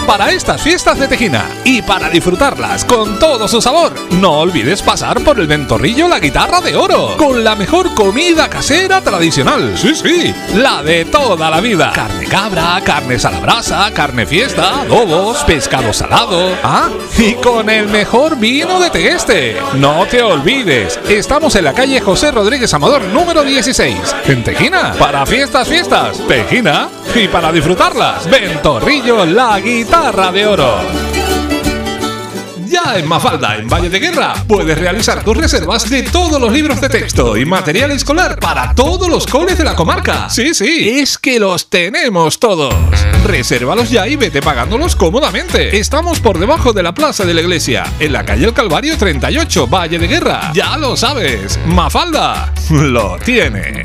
para estas fiestas de Tejina y para disfrutarlas con todo su sabor. No olvides pasar por el Ventorrillo La Guitarra de Oro, con la mejor comida casera tradicional. Sí, la de toda la vida. Carne cabra, carnes a la brasa, carne fiesta, adobos, pescado salado. Y con el mejor vino de Tegueste. No te olvides, estamos en la calle José Rodríguez Amador, número 16, en Tejina. Para fiestas, Tejina, y para disfrutarlas, Ventorrillo La Guitarra de Oro. Ya en Mafalda, en Valle de Guerra, puedes realizar tus reservas de todos los libros de texto y material escolar para todos los coles de la comarca. Sí, es que los tenemos todos. Resérvalos ya y vete pagándolos cómodamente. Estamos por debajo de la Plaza de la Iglesia, en la calle El Calvario 38, Valle de Guerra. Ya lo sabes, Mafalda lo tiene.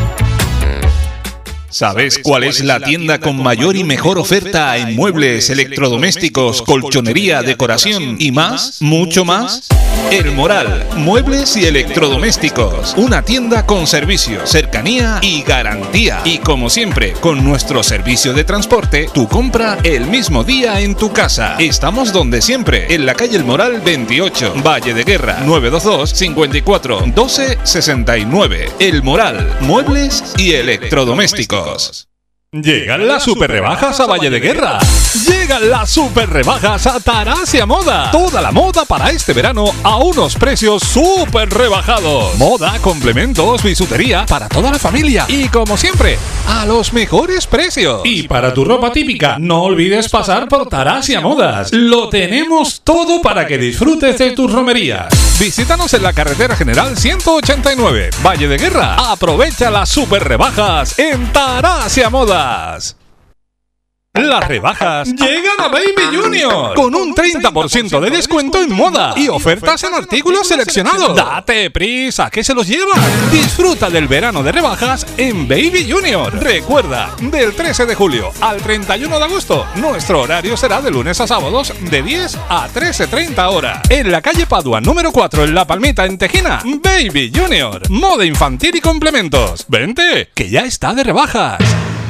¿Sabes cuál es la tienda con mayor y mejor oferta en muebles, electrodomésticos, colchonería, decoración y más? ¿Mucho más? El Moral, muebles y electrodomésticos. Una tienda con servicio, cercanía y garantía. Y como siempre, con nuestro servicio de transporte, tu compra el mismo día en tu casa. Estamos donde siempre, en la calle El Moral 28, Valle de Guerra, 922 54 12 69. El Moral, muebles y electrodomésticos. Llegan las super rebajas a Valle de Guerra. Llegan las super rebajas a Tarasia Moda. Toda la moda para este verano a unos precios súper rebajados. Moda, complementos, bisutería para toda la familia. Y como siempre, a los mejores precios. Y para tu ropa típica, no olvides pasar por Tarasia Modas. Lo tenemos todo para que disfrutes de tus romerías. Visítanos en la carretera general 189, Valle de Guerra. Aprovecha las super rebajas en Tarasia Modas. Las rebajas llegan a Baby Junior con un 30% de descuento en moda y ofertas en artículos seleccionados. Date prisa que se los llevan. Disfruta del verano de rebajas en Baby Junior. Recuerda, del 13 de julio al 31 de agosto, nuestro horario será de lunes a sábados de 10 a 13:30 horas. En la calle Padua, número 4, en La Palmita, en Tejina. Baby Junior, moda infantil y complementos. Vente, que ya está de rebajas.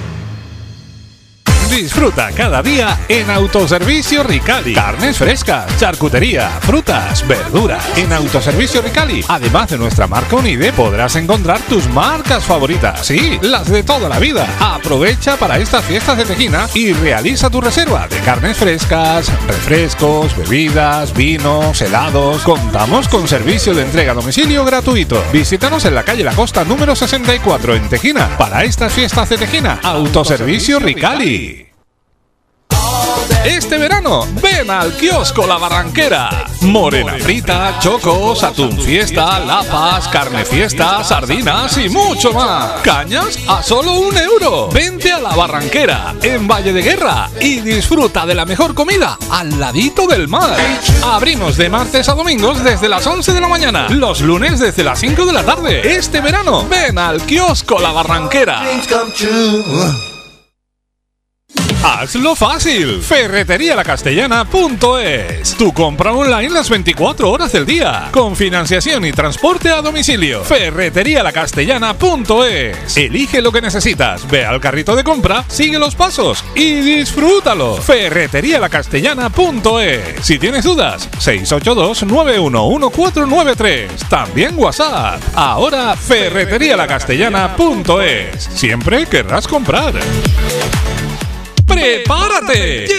Disfruta cada día en Autoservicio Ricali. Carnes frescas, charcutería, frutas, verduras. En Autoservicio Ricali, además de nuestra marca Unide, podrás encontrar tus marcas favoritas. Sí, las de toda la vida. Aprovecha para estas fiestas de Tejina y realiza tu reserva de carnes frescas, refrescos, bebidas, vinos, helados. Contamos con servicio de entrega a domicilio gratuito. Visítanos en la calle La Costa número 64 en Tejina. Para estas fiestas de Tejina, Autoservicio Ricali. Este verano, ven al kiosco La Barranquera. Morena frita, chocos, atún fiesta, lapas, carne fiesta, sardinas y mucho más. Cañas a solo €1. Vente a La Barranquera, en Valle de Guerra, y disfruta de la mejor comida al ladito del mar. Abrimos de martes a domingos desde las 11 de la mañana, los lunes desde las 5 de la tarde. Este verano, ven al kiosco La Barranquera. Hazlo fácil. Ferreterialacastellana.es. Tu compra online las 24 horas del día, con financiación y transporte a domicilio. Ferreterialacastellana.es. Elige lo que necesitas, ve al carrito de compra, sigue los pasos y disfrútalo. Ferreterialacastellana.es. Si tienes dudas, 682-911-493. También WhatsApp. Ahora Ferreterialacastellana.es. Siempre querrás comprar. ¡Prepárate!